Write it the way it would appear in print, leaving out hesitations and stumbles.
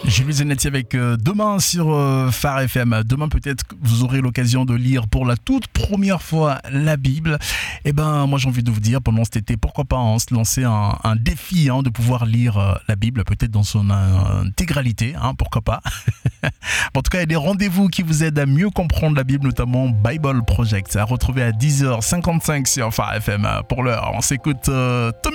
Jules Zenetti avec demain sur Phare FM. Demain peut-être vous aurez l'occasion de lire pour la toute première fois la Bible. Et moi j'ai envie de vous dire pendant cet été, pourquoi pas se lancer un défi de pouvoir lire la Bible peut-être dans son intégralité, pourquoi pas. En tout cas il y a des rendez-vous qui vous aident à mieux comprendre la Bible, notamment Bible Project, à retrouver à 10h55 sur Phare FM. Pour l'heure on s'écoute Tommy